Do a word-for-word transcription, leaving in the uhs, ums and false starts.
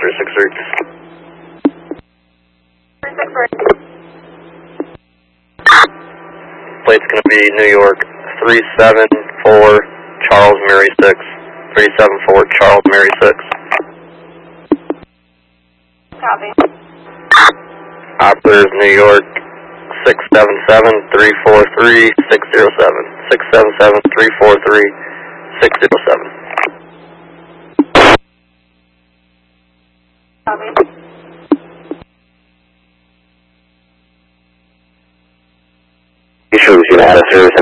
three six three. Plate's going to be New York three seven four Charles Mary six. three seven four Charles Mary six. Copy. Operators New York six seven seven three four three six zero seven. six seven seven three four three six zero seven. Copy. Issues, you had a service